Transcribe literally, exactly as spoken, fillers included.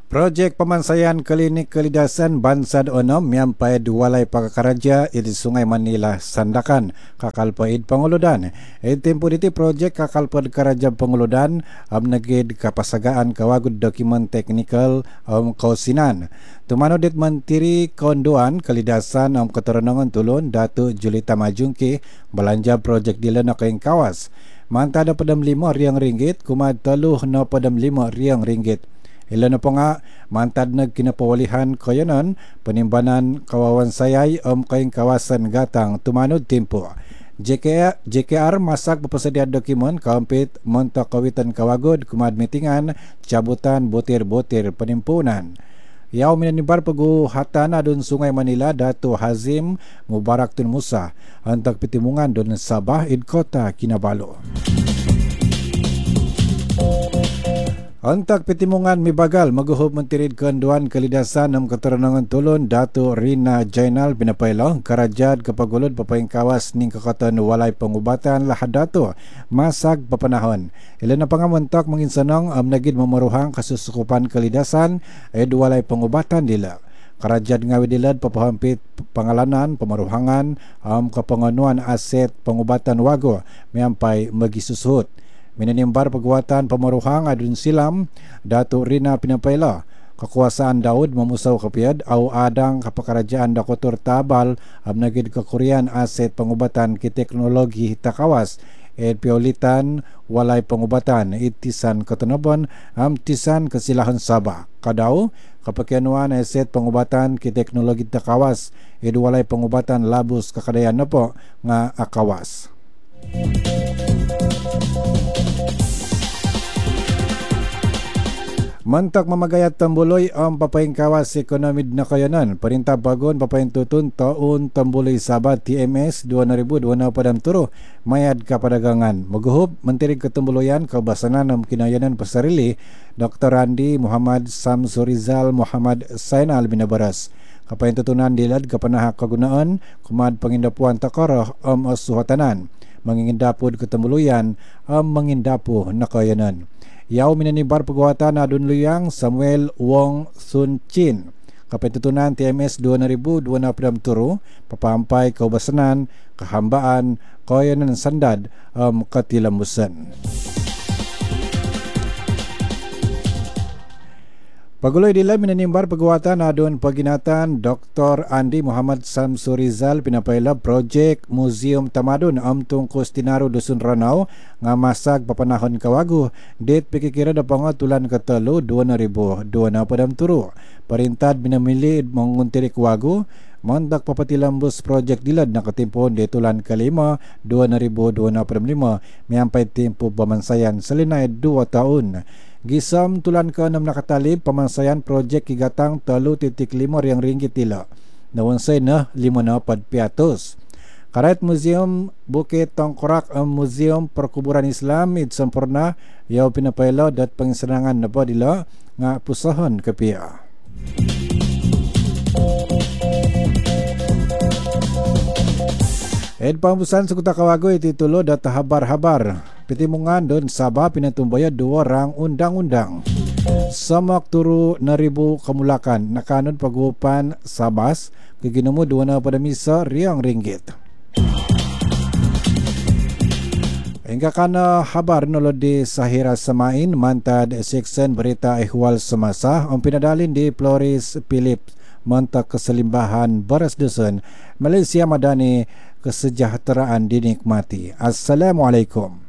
Projek pemansaian klinik kelidasan Bansad Onom miampai dualai pakakaraja di Sungai Manila Sandakan Kakalpaid Panguludan. E tempo diti projek Kakalpaid Karaja Panguludan am negid kapasagaan kawagud dokumen teknikal am kausinan. Tumano dit Menteri Kondoan Kelidasan am Keterangan Tulun Datuk Julita Majungki belanja projek dila na kaing kawas. Manta ada padam lima riang ringgit kumad teluh na padam lima riang ringgit. Ila na po nga, mantad nag kinapawalihan kayanan, penimbanan kawawan sayay om kayong kawasan gatang tumanod tempo. J K R masak papasadia dokumen kampit monta kawitan kawagod kumad meetingan cabutan botir-botir penimpunan. Yaw minanibar paguhatan adun Sungai Manila Dato Hazim Mubarak Tun Musa antak petimungan dun Sabah id Kota Kinabalu. Antak petimungan mibagal maguhub Menteri Kondoan Kelidasan am Keterangan Tulun Dato Rina Jainal pinapailaw karajad kapagulod papaing kawas ning kakatan walay pangubatan lahad dato masag papanahon. Ilan na pangamuntak manginsanong am nagid mamaruhang kasusukupan Kelidasan ed walay pangubatan dila. Karajad ngawi dilad papahampit pangalanan pamaruhangan am kapanganuan aset pangubatan wago miampay magisusuhot. Minanimbar pagwatan pamaruhang adun silam Dato Rina pinapayla kakuasaan Daud mamusaw kapiad au adang kapakarajaan dakotor tabal am nagid kakurian aset pangubatan ki teknologi takawas ed piulitan walay pangubatan itisan katanabon am tisan kasilahan Sabah kadaw kapakyanuan aset pangubatan ki teknologi takawas ed walay pangubatan labus kakadayan na po nga akawas. Mantak mamagayat tambuloy ang papaing kawas ekonomid na kayanan. Perintah bagon papaing tutun taon tambuloy Sabat T M S dua ribu dua puluh padam turu mayad kapadagangan. Maguhub Menteri Ketembuloyan Kabasanan ng Kinayanan Pasarili Doktor Andi Muhammad Samsurizal Muhammad Sainal binabaras. Kapaing tutunan dilad kapanahak kagunaan kumad pangindapuan takoroh am asuhatanan. Mangingindapod Ketembuloyan am mangindapo na kayanan. Yaw minanibar pagwatan na adun luyang Samuel Wong Sun Chin. Kapitutunan T M S dua ribu dua puluh padam turu papampay kaubasanan kahambaan kayanan sandad am um, katilambusan. Paguloy dila minanimbar pagwatan adun paginatan Doktor Andi Muhammad Samsurizal pinapayla projek Museum Tamadun am tungkos tinaro Dusun Ranau nga masag papanahon kawagu det pikikira da pangatulan katalo dua ribu dua puluh padam turu. Perintad binamili manguntiri kawagu mandak papatilambus projek dilad na katimpon detulan kalima dua ribu dua puluh padam lima miampay tempo pamansayan salinay dua taon. Gisam tulan ke enam nakatalib pamansayan projek kigatang telu titik lima riang ringgit tila. Nawansay na lima na padpiatos. Karait Museum Bukit Tongkorak ang Museum Perkuburan Islam id sempurna yaw pinapaylaw dat pangisanangan na pa dila nga pusahon kapia. Ed pambusan sa Kota Kawagoy titulo data habar-habar. Petimungan don Sabah pinatumbaya dua rang undang-undang. Samak turu na ribu kamulakan nakanod pagupan Sabas kiginumo dua na padamisa riang ringgit. Hingga kana habar nolod di Sahira Samain mantad seksen berita ehwal semasa ang pinadalin di Flores Philip mantak keselimbahan Baras Dusun Malaysia Madani kesejahteraan dinikmati. Assalamualaikum.